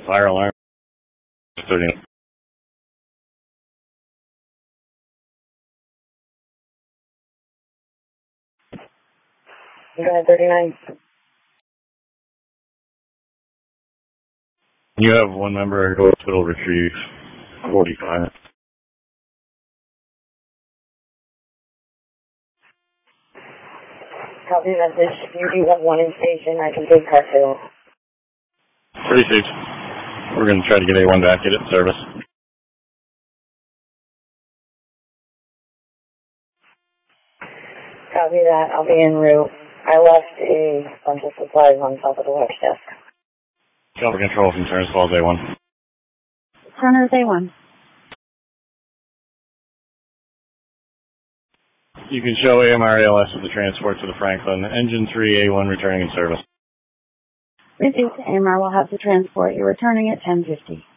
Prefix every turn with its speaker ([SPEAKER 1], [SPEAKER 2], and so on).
[SPEAKER 1] Fire alarm. 30.
[SPEAKER 2] 39.
[SPEAKER 1] You have one member at hospital retrieve 45.
[SPEAKER 2] Copy message. You do have one in station. I can take car two.
[SPEAKER 1] 36. We're going to try to get A1 back, get it in service.
[SPEAKER 2] Copy that. I'll be en route. I left a bunch of supplies on top of the watch desk.
[SPEAKER 1] Cover control from Turner's Falls A1.
[SPEAKER 3] Turner's A1.
[SPEAKER 1] You can show AMRALS with the transport to the Franklin. Engine 3 A1 returning in service.
[SPEAKER 3] Received. AMR will have the transport. You're returning at 10:50.